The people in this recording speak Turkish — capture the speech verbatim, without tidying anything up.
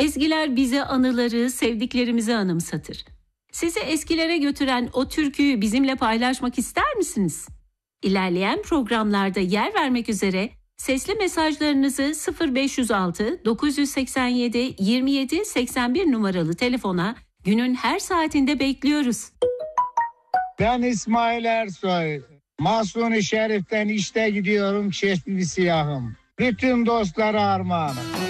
Ezgiler bize anıları, sevdiklerimizi anımsatır. Sizi eskilere götüren o türküyü bizimle paylaşmak ister misiniz? İlerleyen programlarda yer vermek üzere sesli mesajlarınızı sıfır beş yüz altı dokuz yüz seksen yedi yirmi yedi seksen bir numaralı telefona günün her saatinde bekliyoruz. Ben İsmail Ersoy. Mahsuni Şerif'ten işte gidiyorum, Çeşmi Siyahım. Bütün dostlara armağanım.